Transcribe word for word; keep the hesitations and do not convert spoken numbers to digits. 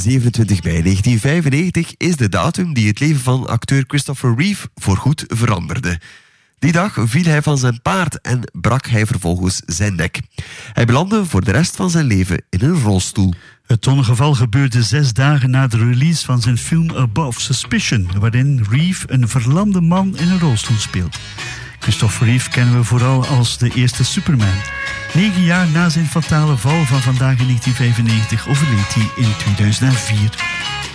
zevenentwintig mei negentien vijfennegentig is de datum die het leven van acteur Christopher Reeve voorgoed veranderde. Die dag viel hij van zijn paard en brak hij vervolgens zijn nek. Hij belandde voor de rest van zijn leven in een rolstoel. Het ongeval gebeurde zes dagen na de release van zijn film Above Suspicion, waarin Reeve een verlamde man in een rolstoel speelt. Christopher Reeve kennen we vooral als de eerste Superman. Negen jaar na zijn fatale val van vandaag in negentien vijfennegentig overleed hij in tweeduizend vier.